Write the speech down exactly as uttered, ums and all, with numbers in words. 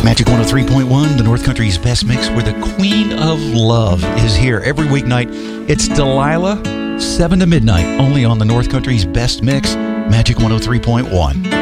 Magic one oh three point one, the North Country's best mix, where the Queen of Love is here every weeknight. It's Delilah, seven to midnight, only on the North Country's best mix, Magic one oh three point one.